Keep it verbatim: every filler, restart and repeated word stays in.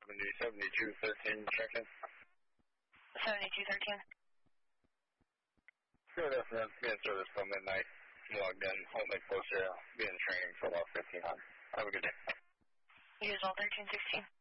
seventy, seventy-two thirteen, check-in. seventy-two thirteen. Good afternoon. Be in service till midnight. Logged in. Won't make close here. Be in training for about fifteen hundred. Have a good day. You as well, thirteen sixteen.